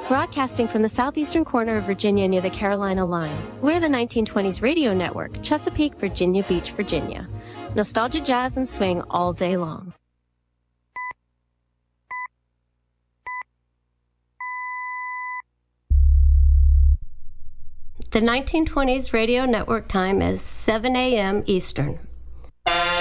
Broadcasting from the southeastern corner of Virginia near the Carolina line, we're the 1920s radio network, Chesapeake, Virginia Beach, Virginia. Nostalgia, jazz, and swing all day long. The 1920s radio network time is 7 a.m. Eastern.